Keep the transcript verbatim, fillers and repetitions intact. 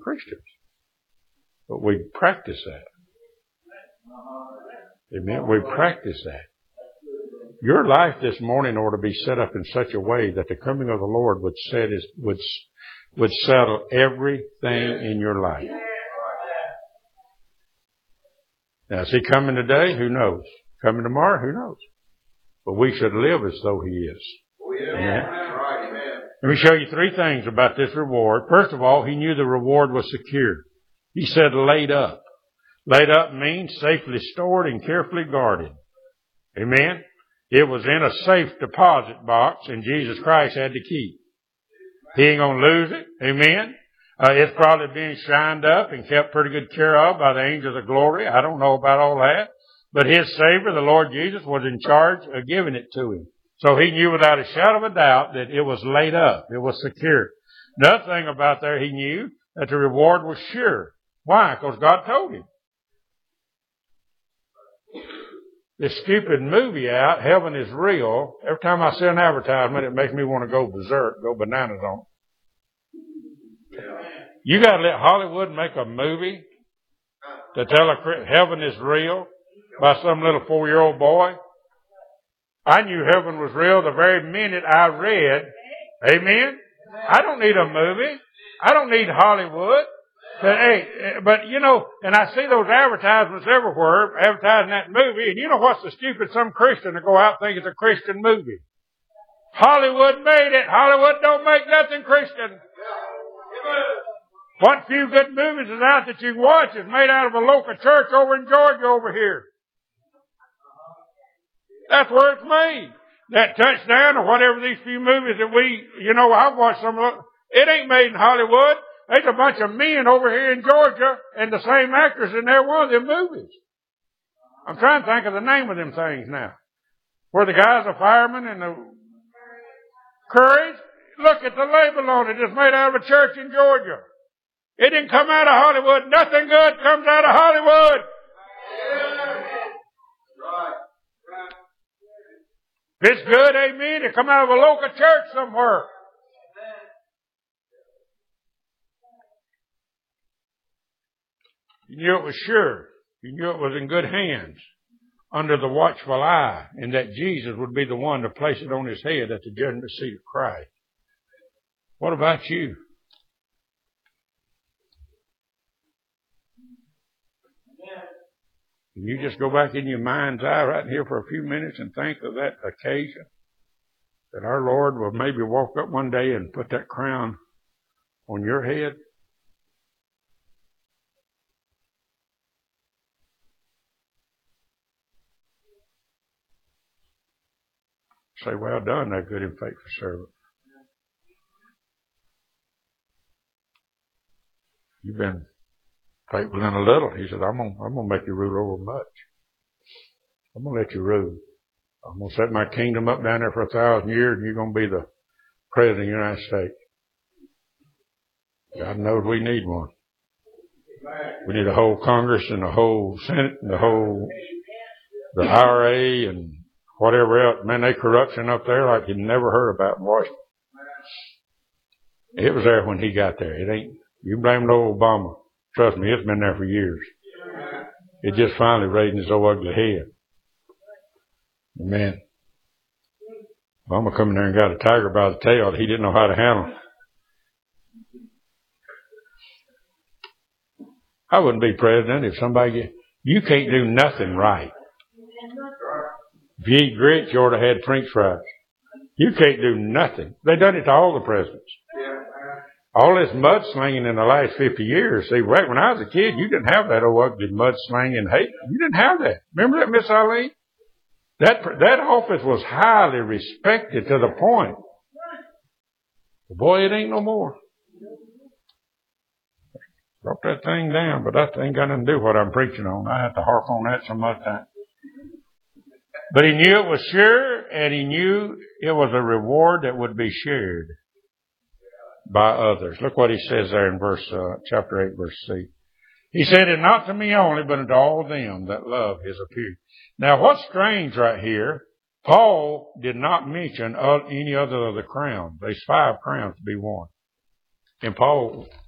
Christians. But we practice that. Amen. We practice that. Your life this morning ought to be set up in such a way that the coming of the Lord would set his, would, would settle everything in your life. Now, is he coming today? Who knows? Coming tomorrow? Who knows? But we should live as though he is. Amen. Let me show you three things about this reward. First of all, he knew the reward was secure. He said laid up. Laid up means safely stored and carefully guarded. Amen. It was in a safe deposit box, and Jesus Christ had the key. He ain't going to lose it. Amen. Uh, it's probably being shined up and kept pretty good care of by the angels of glory. I don't know about all that. But his Savior, the Lord Jesus, was in charge of giving it to him. So he knew without a shadow of a doubt that it was laid up. It was secure. Another thing about there, he knew that the reward was sure. Why? Because God told him. This stupid movie out, Heaven is Real, every time I see an advertisement, it makes me want to go berserk, go bananas on it. You got to let Hollywood make a movie to tell a heaven is real by some little four-year-old boy. I knew heaven was real the very minute I read. Amen? I don't need a movie. I don't need Hollywood. But, hey, but, you know, and I see those advertisements everywhere, advertising that movie, and you know what's the stupid? Some Christian to go out and think it's a Christian movie. Hollywood made it. Hollywood don't make nothing Christian. What few good movies is out that you can watch is made out of a local church over in Georgia over here. That's where it's made. That Touchdown or whatever these few movies that we, you know, I've watched some of them. It ain't made in Hollywood. There's a bunch of men over here in Georgia and the same actors in there one of them movies. I'm trying to think of the name of them things now. Where the guy's a fireman and the Courage. Look at the label on it. It's made out of a church in Georgia. It didn't come out of Hollywood. Nothing good comes out of Hollywood. If it's good, amen, it come out of a local church somewhere. You knew it was sure. You knew it was in good hands, under the watchful eye, and that Jesus would be the one to place it on his head at the judgment seat of Christ. What about you? Can you just go back in your mind's eye right here for a few minutes and think of that occasion that our Lord will maybe walk up one day and put that crown on your head? Say, well done, thou good and faithful servant. You've been faithful in a little. He said, I'm going I'm to make you rule over much. I'm going to let you rule. I'm going to set my kingdom up down there for a thousand years, and you're going to be the president of the United States. God knows we need one. We need a whole Congress and a whole Senate and the whole, the I R A and whatever else. Man, they corruption up there like you never heard about in Washington. It was there when he got there. It ain't, you blame old Obama. Trust me, it's been there for years. It just finally raised his old ugly head. Man, Obama come in there and got a tiger by the tail that he didn't know how to handle. I wouldn't be president if somebody get, you can't do nothing right. If you eat grits, you ought to have had French fries. You can't do nothing. They done it to all the presidents. All this mudslinging in the last fifty years. See, right when I was a kid, you didn't have that old ugly mudslinging hate. You didn't have that. Remember that, Miss Eileen? That, that office was highly respected to the point. Boy, it ain't no more. Drop that thing down, but that ain't got nothing to do with what I'm preaching on. I have to harp on that some other time. But he knew it was sure, and he knew it was a reward that would be shared by others. Look what he says there in verse, uh, chapter eight, verse C. He said, and not to me only, but unto all them that love his appearing. Now, what's strange right here, Paul did not mention any other of the crowns. There's five crowns to be won. And Paul